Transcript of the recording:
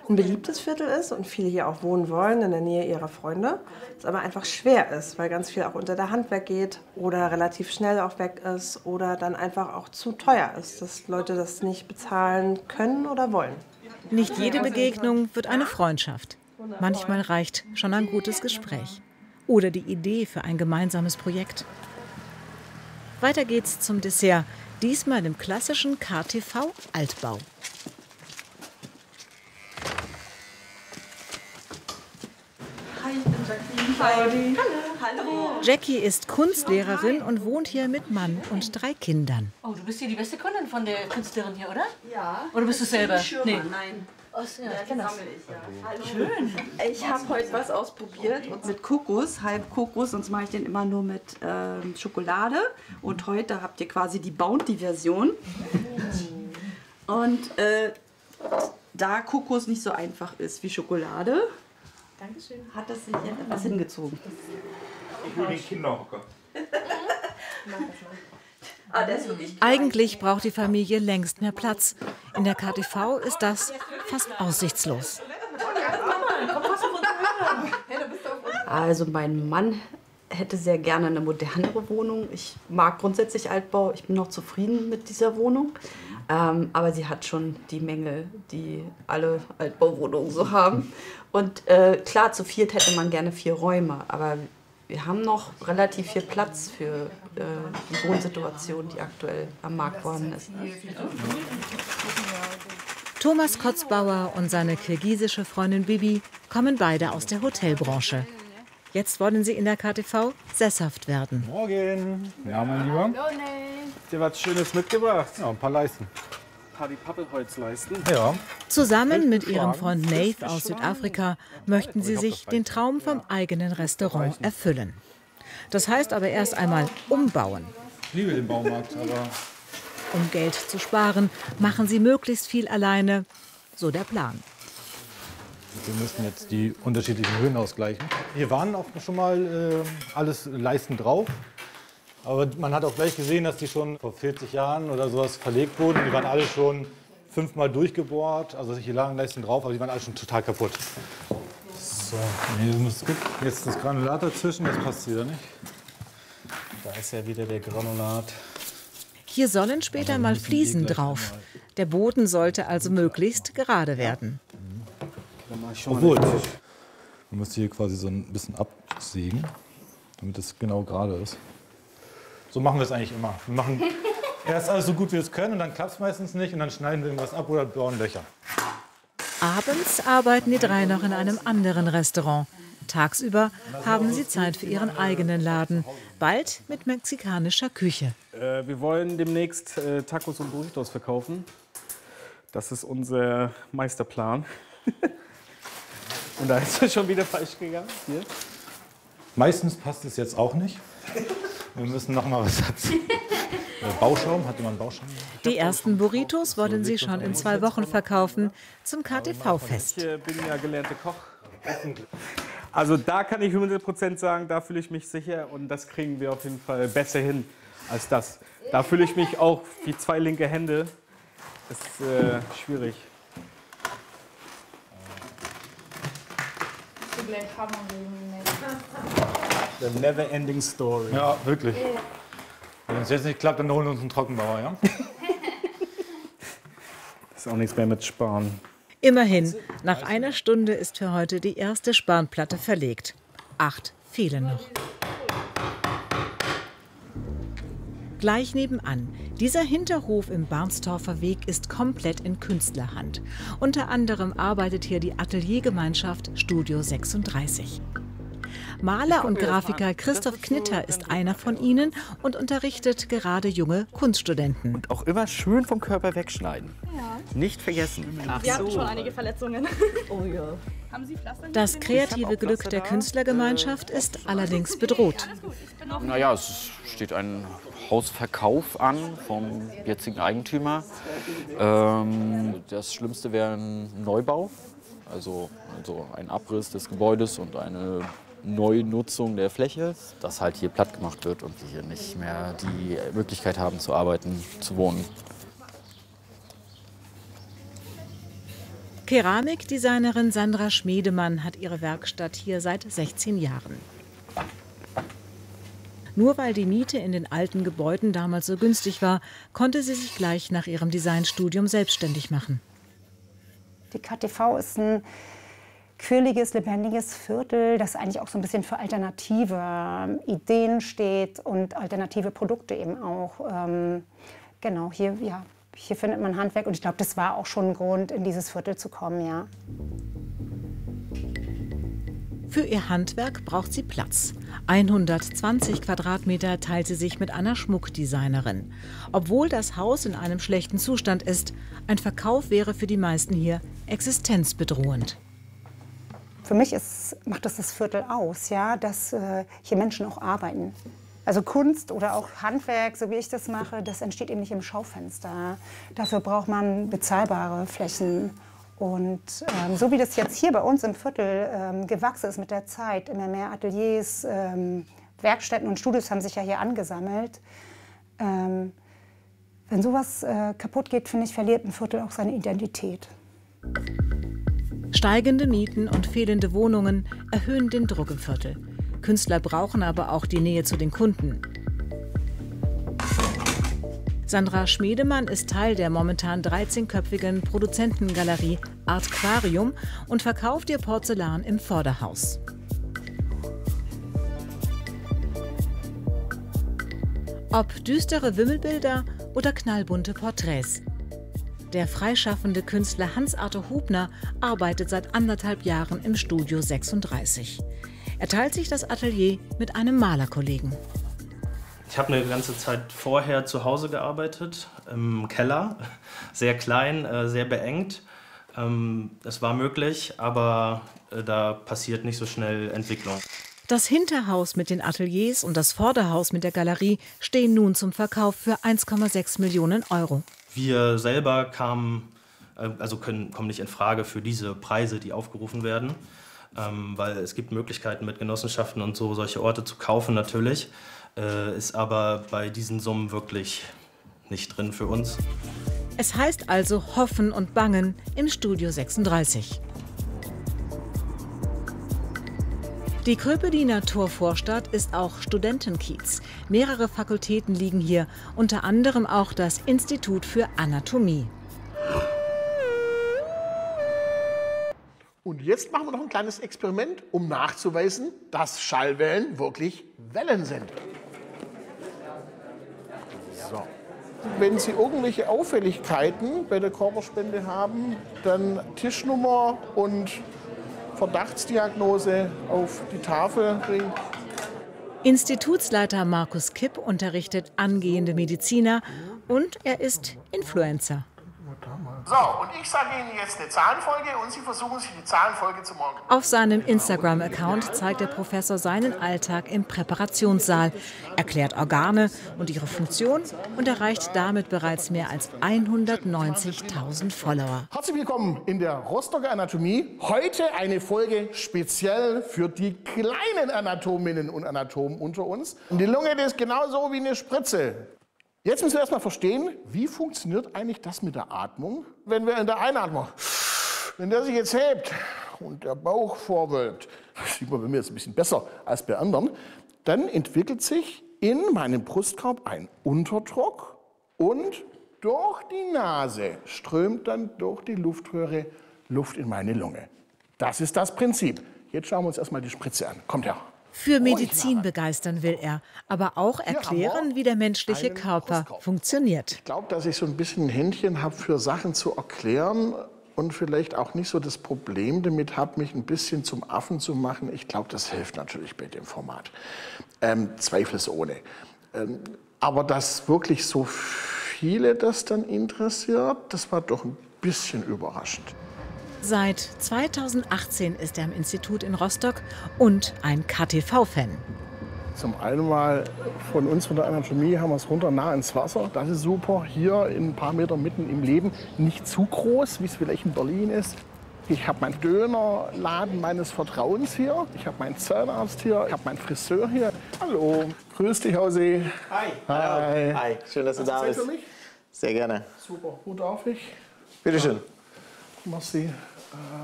ein beliebtes Viertel ist und viele hier auch wohnen wollen in der Nähe ihrer Freunde, es aber einfach schwer ist, weil ganz viel auch unter der Hand weggeht oder relativ schnell auch weg ist oder dann einfach auch zu teuer ist, dass Leute das nicht bezahlen können oder wollen. Nicht jede Begegnung wird eine Freundschaft. Manchmal reicht schon ein gutes Gespräch oder die Idee für ein gemeinsames Projekt. Weiter geht's zum Dessert, diesmal im klassischen KTV Altbau. Hi, ich bin Jacqueline. Hallo. Jackie ist Kunstlehrerin und wohnt hier mit Mann und 3 Kindern. Oh, du bist hier die beste Kundin von der Künstlerin hier, oder? Ja. Oder bist du selber? Nee. Nein. Oh, ja, ich kenn das. Hallo. Schön. Ich habe heute was ausprobiert und mit Kokos, halb Kokos, sonst mache ich den immer nur mit Schokolade. Und heute habt ihr quasi die Bounty-Version. Und da Kokos nicht so einfach ist wie Schokolade, Dankeschön, hat das sich jetzt etwas hingezogen. Ich will den Kinderhocker. Eigentlich braucht die Familie längst mehr Platz. In der KTV ist das fast aussichtslos. Also mein Mann hätte sehr gerne eine modernere Wohnung. Ich mag grundsätzlich Altbau. Ich bin noch zufrieden mit dieser Wohnung. Aber sie hat schon die Mängel, die alle Altbauwohnungen so haben. Und klar, zu viert hätte man gerne 4 Räume. Aber wir haben noch relativ viel Platz für die Wohnsituation, die aktuell am Markt vorhanden ist. Thomas Kotzbauer und seine kirgisische Freundin Bibi kommen beide aus der Hotelbranche. Jetzt wollen sie in der KTV sesshaft werden. Morgen. Ja, mein Lieber. Habt ihr was Schönes mitgebracht? Ja, ein paar Leisten. Ein paar die Pappelholzleisten. Ja. Zusammen mit ihrem Freund Nate aus Südafrika möchten sie sich den Traum vom eigenen Restaurant erfüllen. Das heißt aber erst einmal umbauen. Ich liebe den Baumarkt, aber Um Geld zu sparen, machen sie möglichst viel alleine. So der Plan. wir müssen jetzt die unterschiedlichen Höhen ausgleichen. Hier waren auch schon mal alles Leisten drauf. Aber man hat auch gleich gesehen, dass die schon vor 40 Jahren oder sowas verlegt wurden. Die waren alle schon 5-mal durchgebohrt. Also hier lagen Leisten drauf, aber die waren alle schon total kaputt. So, nee, du musst gucken. Jetzt das Granulat dazwischen, das passt wieder nicht. Da ist ja wieder der Granulat. Hier sollen später mal Fliesen drauf. Der Boden sollte also möglichst gerade werden. Obwohl, man muss hier quasi so ein bisschen absägen, damit es genau gerade ist. So machen wir es eigentlich immer. Wir machen erst alles so gut wie wir es können und dann klappt es meistens nicht und dann schneiden wir irgendwas ab oder bauen Löcher. Abends arbeiten die 3 noch in einem anderen Restaurant. Tagsüber haben sie Zeit für ihren eigenen Laden, bald mit mexikanischer Küche. Wir wollen demnächst Tacos und Burritos verkaufen. Das ist unser Meisterplan. Und da ist es schon wieder falsch gegangen. Hier. Meistens passt es jetzt auch nicht. Wir müssen noch mal was dazu. Bauschaum, hatte man Bauschaum? Die ersten Burritos wollen sie schon in 2 Wochen verkaufen zum KTV-Fest. Ich bin ja gelernter Koch. Also da kann ich 100% sagen, da fühle ich mich sicher und das kriegen wir auf jeden Fall besser hin als das. Da fühle ich mich auch wie 2 linke Hände. Das ist schwierig. The never ending story. Ja, wirklich. Wenn es jetzt nicht klappt, dann holen wir uns einen Trockenbauer, ja? Ist auch nichts mehr mit Sparen. Immerhin, nach einer Stunde ist für heute die erste Spanplatte verlegt. 8 fehlen noch. Gleich nebenan. Dieser Hinterhof im Barnstorfer Weg ist komplett in Künstlerhand. Unter anderem arbeitet hier die Ateliergemeinschaft Studio 36. Maler und Grafiker Christoph Knitter ist einer von ihnen und unterrichtet gerade junge Kunststudenten. Und auch immer schön vom Körper wegschneiden. Ja. Nicht vergessen. Wir hatten schon einige Verletzungen. Oh ja. Haben Sie Pflaster? Das kreative Glück der Künstlergemeinschaft ist allerdings bedroht. Naja, es steht ein Hausverkauf an vom jetzigen Eigentümer. Das Schlimmste wäre ein Neubau, also ein Abriss des Gebäudes und eine Neunutzung der Fläche, dass halt hier platt gemacht wird und wir hier nicht mehr die Möglichkeit haben zu arbeiten, zu wohnen. Keramikdesignerin Sandra Schmiedemann hat ihre Werkstatt hier seit 16 Jahren. Nur weil die Miete in den alten Gebäuden damals so günstig war, konnte sie sich gleich nach ihrem Designstudium selbstständig machen. Die KTV ist ein quirliges, lebendiges Viertel, das eigentlich auch so ein bisschen für alternative Ideen steht und alternative Produkte eben auch. Genau, hier findet man Handwerk und ich glaube, das war auch schon ein Grund, in dieses Viertel zu kommen, ja. Für ihr Handwerk braucht sie Platz. 120 Quadratmeter teilt sie sich mit einer Schmuckdesignerin. Obwohl das Haus in einem schlechten Zustand ist, ein Verkauf wäre für die meisten hier existenzbedrohend. Für mich macht das Viertel aus, ja, dass hier Menschen auch arbeiten. Also Kunst oder auch Handwerk, so wie ich das mache, das entsteht eben nicht im Schaufenster. Dafür braucht man bezahlbare Flächen. Und so wie das jetzt hier bei uns im Viertel gewachsen ist mit der Zeit, immer mehr Ateliers, Werkstätten und Studios haben sich ja hier angesammelt. Wenn sowas kaputt geht, finde ich, verliert ein Viertel auch seine Identität. Steigende Mieten und fehlende Wohnungen erhöhen den Druck im Viertel. Künstler brauchen aber auch die Nähe zu den Kunden. Sandra Schmiedemann ist Teil der momentan 13-köpfigen Produzentengalerie Artquarium und verkauft ihr Porzellan im Vorderhaus. Ob düstere Wimmelbilder oder knallbunte Porträts. Der freischaffende Künstler Hans-Arthur Hubner arbeitet seit 1,5 Jahren im Studio 36. Er teilt sich das Atelier mit einem Malerkollegen. Ich habe eine ganze Zeit vorher zu Hause gearbeitet, im Keller. Sehr klein, sehr beengt. Es war möglich, aber da passiert nicht so schnell Entwicklung. Das Hinterhaus mit den Ateliers und das Vorderhaus mit der Galerie stehen nun zum Verkauf für 1,6 Millionen Euro. Wir selber kommen nicht in Frage für diese Preise, die aufgerufen werden. Weil es gibt Möglichkeiten mit Genossenschaften und so solche Orte zu kaufen natürlich, ist aber bei diesen Summen wirklich nicht drin für uns. Es heißt also hoffen und bangen im Studio 36. Die Kröpediner Torvorstadt ist auch Studentenkiez. Mehrere Fakultäten liegen hier, unter anderem auch das Institut für Anatomie. Und jetzt machen wir noch ein kleines Experiment, um nachzuweisen, dass Schallwellen wirklich Wellen sind. So. Wenn Sie irgendwelche Auffälligkeiten bei der Körperspende haben, dann Tischnummer und Verdachtsdiagnose auf die Tafel bringen. Institutsleiter Markus Kipp unterrichtet angehende Mediziner und er ist Influencer. So, und ich sage Ihnen jetzt eine Zahlenfolge und Sie versuchen sich die Zahlenfolge zu merken. Auf seinem Instagram-Account zeigt der Professor seinen Alltag im Präparationssaal, erklärt Organe und ihre Funktion und erreicht damit bereits mehr als 190.000 Follower. Herzlich willkommen in der Rostocker Anatomie. Heute eine Folge speziell für die kleinen Anatominnen und Anatomen unter uns. Und die Lunge, das ist genauso wie eine Spritze. Jetzt müssen wir erstmal verstehen, wie funktioniert eigentlich das mit der Atmung, wenn wir in der Einatmung, wenn der sich jetzt hebt und der Bauch vorwölbt, das sieht man bei mir jetzt ein bisschen besser als bei anderen, dann entwickelt sich in meinem Brustkorb ein Unterdruck und durch die Nase strömt dann durch die Luftröhre Luft in meine Lunge. Das ist das Prinzip. Jetzt schauen wir uns erstmal die Spritze an. Kommt her. Für Medizin begeistern will er, aber auch erklären, wie der menschliche Körper funktioniert. Ich glaube, dass ich so ein bisschen ein Händchen habe für Sachen zu erklären und vielleicht auch nicht so das Problem damit habe, mich ein bisschen zum Affen zu machen. Ich glaube, das hilft natürlich bei dem Format. Zweifelsohne. Aber dass wirklich so viele das dann interessiert, das war doch ein bisschen überraschend. Seit 2018 ist er am Institut in Rostock und ein KTV-Fan. Zum einen mal von uns, von der Anatomie, haben wir es runter nah ins Wasser. Das ist super. Hier in ein paar Meter mitten im Leben. Nicht zu groß, wie es vielleicht in Berlin ist. Ich habe meinen Dönerladen meines Vertrauens hier. Ich habe meinen Zahnarzt hier. Ich habe meinen Friseur hier. Hallo. Grüß dich, Hausi. Hi. Hi. Hi. Schön, dass du da bist. Für mich? Sehr gerne. Super. Wo darf ich? Bitte schön. Merci.